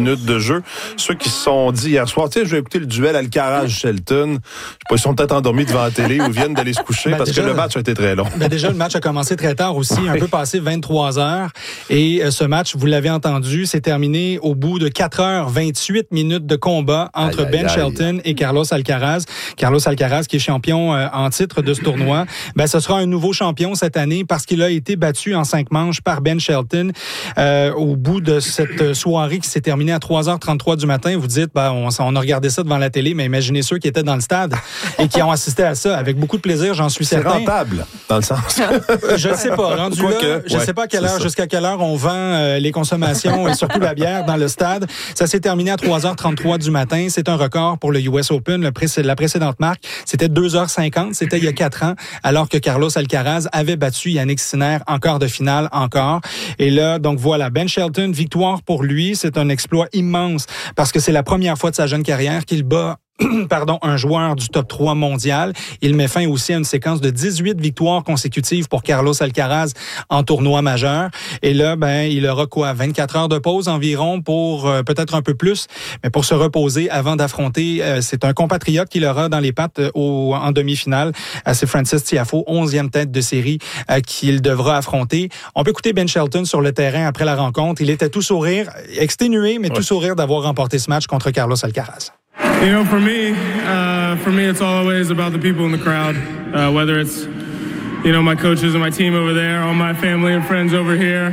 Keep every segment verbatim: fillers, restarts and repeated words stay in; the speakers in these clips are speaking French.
minutes de jeu. Ceux qui se sont dit hier soir, tu sais, je vais écouter le duel Alcaraz-Shelton. Je sais pas, ils sont peut-être endormis devant la télé ou viennent d'aller se coucher ben parce déjà, que le match a été très long. Ben déjà, le match a commencé très tard aussi, oui. un peu passé vingt-trois heures. Et euh, ce match, vous l'avez entendu, s'est terminé au bout de quatre heures vingt-huit minutes de combat entre aïe, Ben aïe, Shelton aïe. et Carlos Alcaraz. Carlos Alcaraz qui est champion euh, en titre de ce tournoi. Ben, ce sera un nouveau champion cette année parce qu'il a été battu en cinq manches par Ben Shelton euh, au bout de cette soirée qui s'est terminée à trois heures trente-trois du matin. Vous dites, ben, on, on a regardé ça devant la télé, mais imaginez ceux qui étaient dans le stade et qui ont assisté à ça avec beaucoup de plaisir, j'en suis certain. C'est rentable, dans le sens. Je ne sais pas. Rendu là, que, je ne ouais, sais pas à quelle heure, jusqu'à quelle heure on vend euh, les consommations et surtout la bière dans le stade. Ça s'est terminé à trois heures trente-trois du matin. C'est un record pour le U S Open. Le pré- la précédente marque, c'était deux heures cinquante. C'était il y a quatre ans, alors que Carlos Alcaraz avait battu Yannick Sinner en quart de finale encore. Et là, donc voilà, Ben Shelton, victoire pour lui. C'est un exploit immense parce que c'est la première fois de sa jeune carrière qu'il bat pardon, un joueur du top trois mondial. Il met fin aussi à une séquence de dix-huit victoires consécutives pour Carlos Alcaraz en tournoi majeur. Et là, ben, il aura quoi? vingt-quatre heures de pause environ pour euh, peut-être un peu plus, mais pour se reposer avant d'affronter, euh, c'est un compatriote qu'il aura dans les pattes euh, au, en demi-finale. Euh, c'est Frances Tiafoe, onzième tête de série euh, qu'il devra affronter. On peut écouter Ben Shelton sur le terrain après la rencontre. Il était tout sourire, exténué, mais ouais. tout sourire d'avoir remporté ce match contre Carlos Alcaraz. You know, for me, uh, for me, it's always about the people in the crowd. Uh, whether it's, you know, my coaches and my team over there, all my family and friends over here,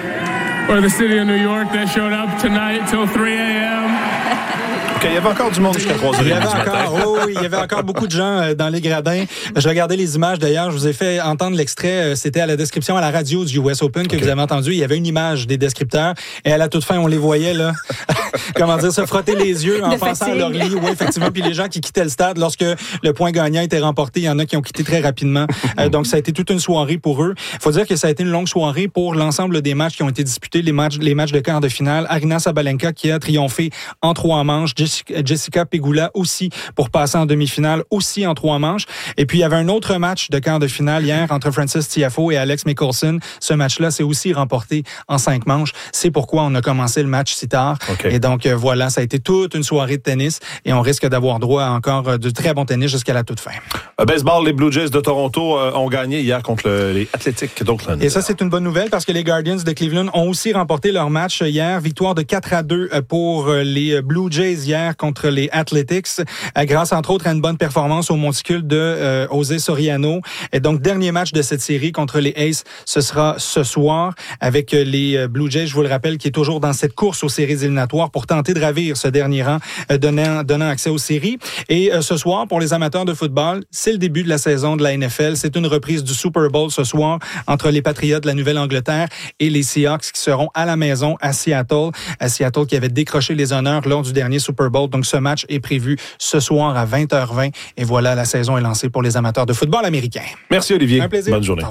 or the city of New York that showed up tonight till three a.m. Okay, il y avait encore du monde jusqu'à trois heures. Il y avait encore, oh, oui, il y avait encore beaucoup de gens euh, dans les gradins. Je regardais les images d'ailleurs. Je vous ai fait entendre l'extrait. C'était à la description à la radio du U S Open que okay. vous avez entendu. Il y avait une image des descripteurs et à la toute fin, on les voyait là. Comment dire, se frotter les yeux en de pensant fatigue. à leur lit. Oui, effectivement. Puis les gens qui quittaient le stade lorsque le point gagnant était remporté, il y en a qui ont quitté très rapidement. Euh, donc ça a été toute une soirée pour eux. Il faut dire que ça a été une longue soirée pour l'ensemble des matchs qui ont été disputés, les matchs, les matchs de quart de finale. Aryna Sabalenka qui a triomphé en trois manches. Jessica Pegula aussi pour passer en demi-finale, aussi en trois manches. Et puis, il y avait un autre match de quart de finale hier entre Frances Tiafoe et Alex Mickelson. Ce match-là s'est aussi remporté en cinq manches. C'est pourquoi on a commencé le match si tard. Okay. Et donc, euh, voilà, ça a été toute une soirée de tennis et on risque d'avoir droit à encore euh, de très bon tennis jusqu'à la toute fin. Euh, baseball, les Blue Jays de Toronto euh, ont gagné hier contre le, les Athletics d'Oakland. Et ça, c'est une bonne nouvelle parce que les Guardians de Cleveland ont aussi remporté leur match hier. Victoire de quatre à deux pour les Blue Jays hier contre les Athletics, grâce entre autres à une bonne performance au monticule de euh, José Soriano. Et donc, dernier match de cette série contre les Aces, ce sera ce soir avec les Blue Jays, je vous le rappelle, qui est toujours dans cette course aux séries éliminatoires pour tenter de ravir ce dernier rang, euh, donnant, donnant accès aux séries. Et euh, ce soir, pour les amateurs de football, c'est le début de la saison de la N F L. C'est une reprise du Super Bowl ce soir entre les Patriots de la Nouvelle-Angleterre et les Seahawks qui seront à la maison à Seattle. À Seattle qui avait décroché les honneurs lors du dernier Super Bowl. Donc, ce match est prévu ce soir à vingt heures vingt. Et voilà, la saison est lancée pour les amateurs de football américain. Merci Olivier. Un plaisir. Bonne journée.